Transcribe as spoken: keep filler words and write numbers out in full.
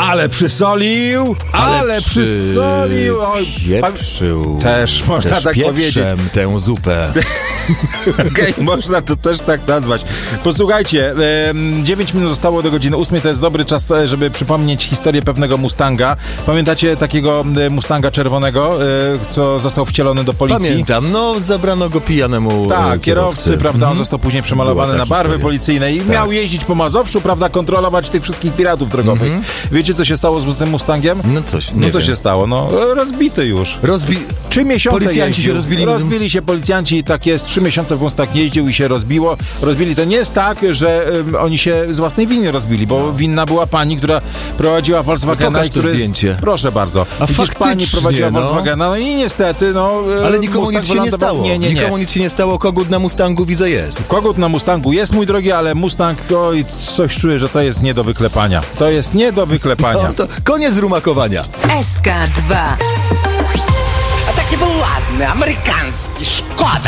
Ale przysolił! Ale, ale przy... przysolił! Oj, pieprzył. Też można też tak powiedzieć. tę zupę. Okej, okay, można to też tak nazwać. Posłuchajcie, dziewięć minut zostało do godziny ósmej, to jest dobry czas, żeby przypomnieć historię pewnego Mustanga. Pamiętacie takiego Mustanga czerwonego, co został wcielony do policji? Pamiętam, no zabrano go pijanemu Tak, kierowcy, kierowcy, prawda, on został później przemalowany na barwy historia. policyjne i tak. miał jeździć po Mazowszu, prawda, kontrolować tych wszystkich piratów drogowych. Mm-hmm. Wiecie, co się stało z tym Mustangiem? No coś, nie No co wiem. się stało? No, rozbity już. Rozbi... Trzy miesiące Policjanci jeździł. się rozbili. Rozbili się policjanci i tak jest. Trzy miesiące w Mustang jeździł i się rozbiło. Rozbili. To nie jest tak, że um, oni się z własnej winy rozbili, bo no. winna była pani, która prowadziła Volkswagena. Pokaż to zdjęcie. Jest... Proszę bardzo. A Widzisz, pani prowadziła no. Volkswagena, no i niestety, no... Ale nikomu Mustang nic się nie stało. Nie, nie, nie. Nikomu nic się nie stało. Kogut na Mustangu widzę jest. Kogut na Mustangu jest, mój drogi, ale Mustang, oj, coś czuję, że to jest nie do wyklepania. To jest nie do wyklepania. No, to koniec rumakowania. S K dwa. A taki był ładny, amerykański, szkoda.